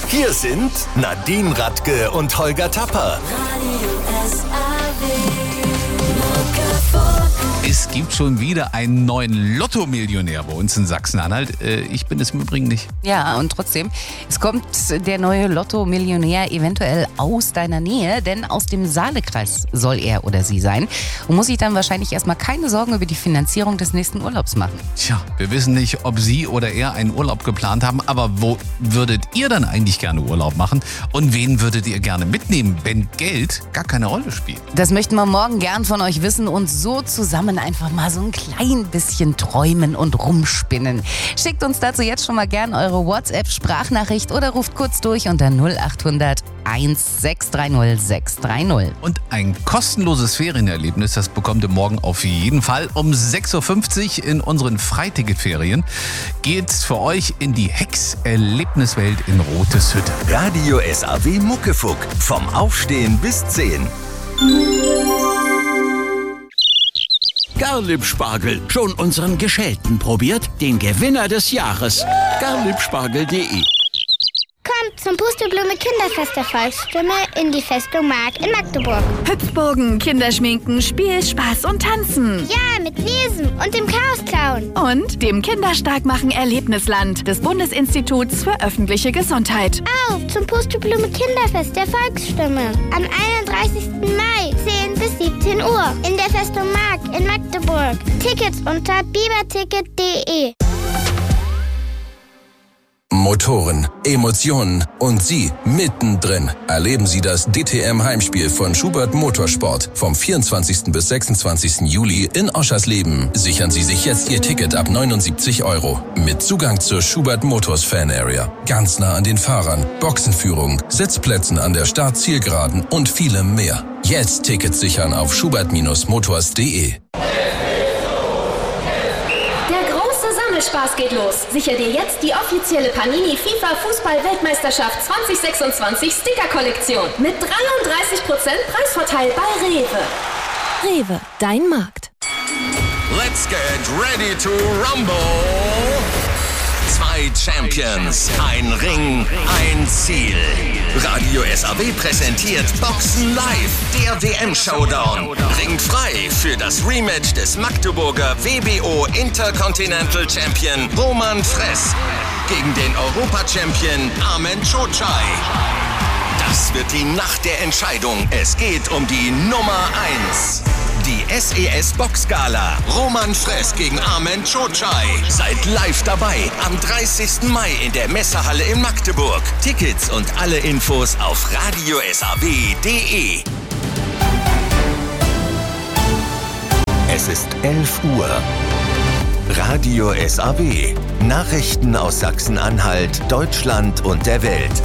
Hier sind Nadine Radke und Holger Tapper. Es gibt schon wieder einen neuen Lotto-Millionär bei uns in Sachsen-Anhalt. Ich bin es im Übrigen nicht. Ja, und trotzdem, es kommt der neue Lotto-Millionär eventuell aus deiner Nähe, denn aus dem Saalekreis soll er oder sie sein und muss sich dann wahrscheinlich erstmal keine Sorgen über die Finanzierung des nächsten Urlaubs machen. Tja, wir wissen nicht, ob Sie oder er einen Urlaub geplant haben, aber wo würdet ihr dann eigentlich gerne Urlaub machen? Und wen würdet ihr gerne mitnehmen, wenn Geld gar keine Rolle spielt? Das möchten wir morgen gern von euch wissen und so zusammen einfach mal so ein klein bisschen träumen und rumspinnen. Schickt uns dazu jetzt schon mal gern eure WhatsApp-Sprachnachricht oder ruft kurz durch unter 0800 1630 630. Und ein kostenloses Ferienerlebnis, das bekommt ihr morgen auf jeden Fall. Um 6.50 Uhr in unseren Freiticketferien geht's für euch in die Hex-Erlebniswelt in Roteshütte. Radio SAW Muckefuck. Vom Aufstehen bis 10. Garlip-Spargel. Schon unseren Geschälten probiert? Den Gewinner des Jahres. Garlipspargel.de. Kommt zum Pusteblume Kinderfest der Volksstimme in die Festung Mark in Magdeburg. Hüpfburgen, Kinderschminken, Spiel, Spaß und Tanzen. Ja, mit Lesen und dem Chaosclown. Und dem Kinderstarkmachen Erlebnisland des Bundesinstituts für öffentliche Gesundheit. Auf zum Pusteblume Kinderfest der Volksstimme am 31. Mai, 10 bis 17 Uhr in der Festung Mark in Magdeburg. Tickets unter biberticket.de. Motoren, Emotionen und Sie mittendrin. Erleben Sie das DTM-Heimspiel von Schubert Motorsport vom 24. bis 26. Juli in Oschersleben. Sichern Sie sich jetzt Ihr Ticket ab 79 € mit Zugang zur Schubert Motors Fan Area. Ganz nah an den Fahrern, Boxenführung, Sitzplätzen an der Start-Zielgeraden und vielem mehr. Jetzt Tickets sichern auf schubert-motors.de. Spaß geht los. Sicher dir jetzt die offizielle Panini FIFA Fußball-Weltmeisterschaft 2026 Sticker-Kollektion mit 33% Preisvorteil bei Rewe. Rewe, dein Markt. Let's get ready to rumble. 2 Champions, ein Ring, ein Ziel. Radio SAW präsentiert Boxen Live, der WM-Showdown. Ringt frei für das Rematch des Magdeburger WBO Intercontinental Champion Roman Fress gegen den Europa-Champion Armen Cocai. Das wird die Nacht der Entscheidung. Es geht um die Nummer 1. Die SES Boxgala. Roman Fress gegen Armen Cocai. Seid live dabei am 30. Mai in der Messehalle in Magdeburg. Tickets und alle Infos auf radiosaw.de. Es ist 11 Uhr. Radio SAW. Nachrichten aus Sachsen-Anhalt, Deutschland und der Welt.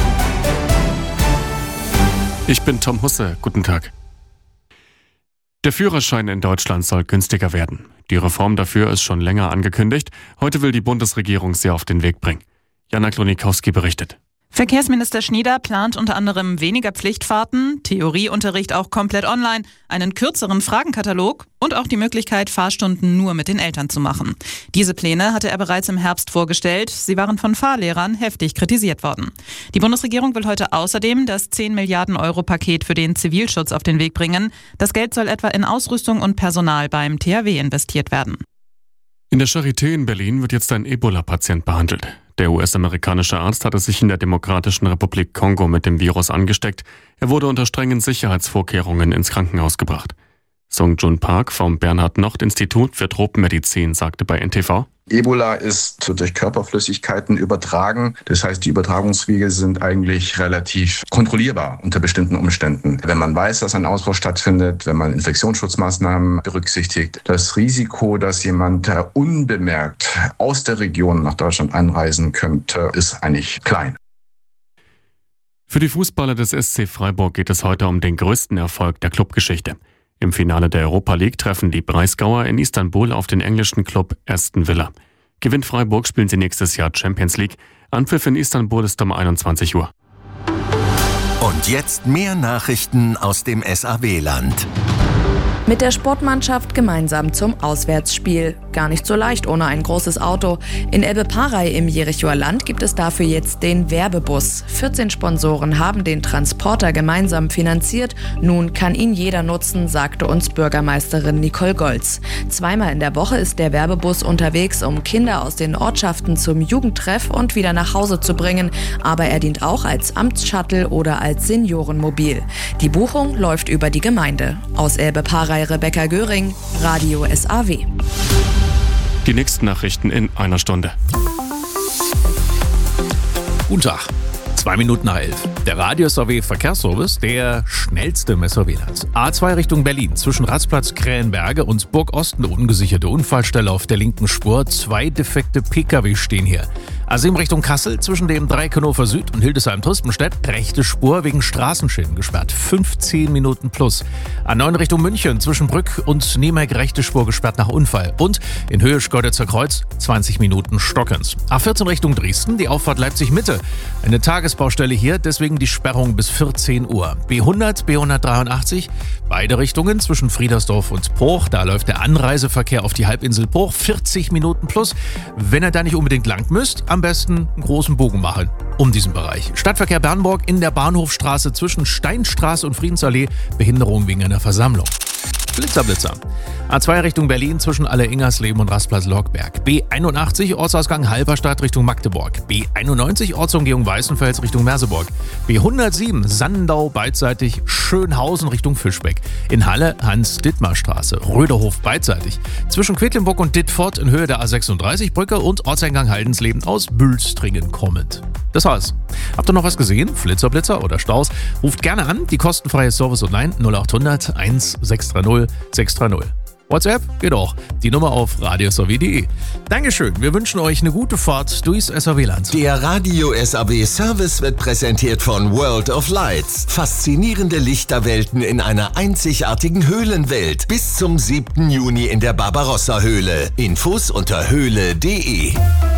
Ich bin Tom Husse. Guten Tag. Der Führerschein in Deutschland soll günstiger werden. Die Reform dafür ist schon länger angekündigt. Heute will die Bundesregierung sie auf den Weg bringen. Jana Klonikowski berichtet. Verkehrsminister Schnieder plant unter anderem weniger Pflichtfahrten, Theorieunterricht auch komplett online, einen kürzeren Fragenkatalog und auch die Möglichkeit, Fahrstunden nur mit den Eltern zu machen. Diese Pläne hatte er bereits im Herbst vorgestellt. Sie waren von Fahrlehrern heftig kritisiert worden. Die Bundesregierung will heute außerdem das 10 Milliarden Euro Paket für den Zivilschutz auf den Weg bringen. Das Geld soll etwa in Ausrüstung und Personal beim THW investiert werden. In der Charité in Berlin wird jetzt ein Ebola-Patient behandelt. Der US-amerikanische Arzt hatte sich in der Demokratischen Republik Kongo mit dem Virus angesteckt. Er wurde unter strengen Sicherheitsvorkehrungen ins Krankenhaus gebracht. Sung Jun Park vom Bernhard-Nocht-Institut für Tropenmedizin sagte bei NTV: Ebola ist durch Körperflüssigkeiten übertragen. Das heißt, die Übertragungswege sind eigentlich relativ kontrollierbar unter bestimmten Umständen. Wenn man weiß, dass ein Ausbruch stattfindet, wenn man Infektionsschutzmaßnahmen berücksichtigt, das Risiko, dass jemand unbemerkt aus der Region nach Deutschland einreisen könnte, ist eigentlich klein. Für die Fußballer des SC Freiburg geht es heute um den größten Erfolg der Clubgeschichte. Im Finale der Europa League treffen die Breisgauer in Istanbul auf den englischen Club Aston Villa. Gewinnt Freiburg, spielen sie nächstes Jahr Champions League. Anpfiff in Istanbul ist um 21 Uhr. Und jetzt mehr Nachrichten aus dem SAW-Land. Mit der Sportmannschaft gemeinsam zum Auswärtsspiel. Gar nicht so leicht ohne ein großes Auto. In Elbe-Parey im Jerichoer Land gibt es dafür jetzt den Werbebus. 14 Sponsoren haben den Transporter gemeinsam finanziert. Nun kann ihn jeder nutzen, sagte uns Bürgermeisterin Nicole Golz. Zweimal in der Woche ist der Werbebus unterwegs, um Kinder aus den Ortschaften zum Jugendtreff und wieder nach Hause zu bringen. Aber er dient auch als Amtsshuttle oder als Seniorenmobil. Die Buchung läuft über die Gemeinde. Aus Elbe-Parey Rebecca Göring, Radio SAW. Die nächsten Nachrichten in einer Stunde. Guten Tag. 2 Minuten nach 11. Der Radio SAW Verkehrsservice, der schnellste im SAW-Land. A2 Richtung Berlin, zwischen Rastplatz Krähenberge und Burgosten, ungesicherte Unfallstelle auf der linken Spur. 2 defekte Pkw stehen hier. A7 Richtung Kassel, zwischen dem Dreieck Hannover Süd und Hildesheim-Tristenstedt, rechte Spur wegen Straßenschäden gesperrt. 15 Minuten plus. A9 Richtung München, zwischen Brück und Niemeck, rechte Spur gesperrt nach Unfall. Und in Höhe Schkeuditzer Kreuz, 20 Minuten stockens. A14 Richtung Dresden, die Auffahrt Leipzig-Mitte. Eine Tagesbaustelle hier, deswegen die Sperrung bis 14 Uhr. B100, B183, beide Richtungen zwischen Friedersdorf und Pruch. Da läuft der Anreiseverkehr auf die Halbinsel Pruch, 40 Minuten plus. Wenn ihr da nicht unbedingt lang müsst, am besten einen großen Bogen machen um diesen Bereich. Stadtverkehr Bernburg in der Bahnhofstraße zwischen Steinstraße und Friedensallee, Behinderung wegen einer Versammlung. Blitzer. A2 Richtung Berlin zwischen Alle-Ingersleben und Rastplatz Lockberg. B81 Ortsausgang Halberstadt Richtung Magdeburg. B91 Ortsumgehung Weißenfels Richtung Merseburg. B107 Sandau beidseitig Schönhausen Richtung Fischbeck. In Halle Hans-Dittmar-Straße. Röderhof beidseitig. Zwischen Quedlinburg und Dittfurt in Höhe der A36 Brücke und Ortseingang Haldensleben aus Bülstringen kommend. Das war's. Habt ihr noch was gesehen? Flitzer oder Staus? Ruft gerne an. Die kostenfreie Service Online 0800 1630 630. WhatsApp geht auch. Die Nummer auf radiosaw.de. Dankeschön. Wir wünschen euch eine gute Fahrt durchs SAW-Land. Der Radio SAW Service wird präsentiert von World of Lights. Faszinierende Lichterwelten in einer einzigartigen Höhlenwelt. Bis zum 7. Juni in der Barbarossa-Höhle. Infos unter höhle.de.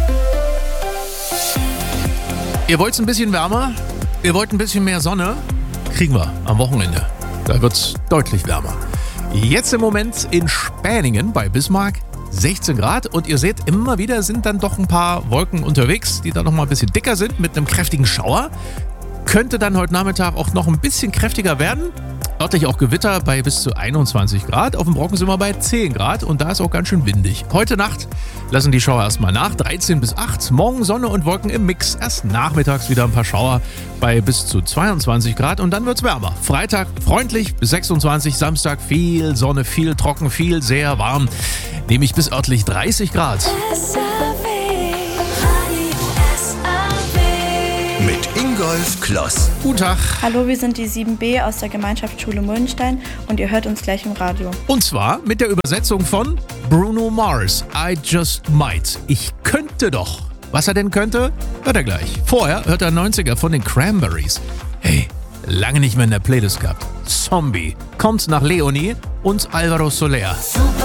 Ihr wollt es ein bisschen wärmer? Ihr wollt ein bisschen mehr Sonne? Kriegen wir am Wochenende. Da wird es deutlich wärmer. Jetzt im Moment in Späningen bei Bismarck 16 Grad und ihr seht, immer wieder sind dann doch ein paar Wolken unterwegs, die dann noch mal ein bisschen dicker sind mit einem kräftigen Schauer. Könnte dann heute Nachmittag auch noch ein bisschen kräftiger werden. Örtlich auch Gewitter bei bis zu 21 Grad. Auf dem Brocken sind wir bei 10 Grad und da ist auch ganz schön windig. Heute Nacht lassen die Schauer erstmal nach, 13 bis 8. Morgen Sonne und Wolken im Mix. Erst nachmittags wieder ein paar Schauer bei bis zu 22 Grad und dann wird's wärmer. Freitag freundlich bis 26, Samstag viel Sonne, viel trocken, viel sehr warm. Nämlich bis örtlich 30 Grad. Mit Ingolf Kloss. Guten Tag. Hallo, wir sind die 7b aus der Gemeinschaftsschule Muldenstein und ihr hört uns gleich im Radio. Und zwar mit der Übersetzung von Bruno Mars, I Just Might. Ich könnte doch. Was er denn könnte, hört er gleich. Vorher hört er 90er von den Cranberries. Hey, lange nicht mehr in der Playlist gehabt. Zombie kommt nach Leonie und Alvaro Soler.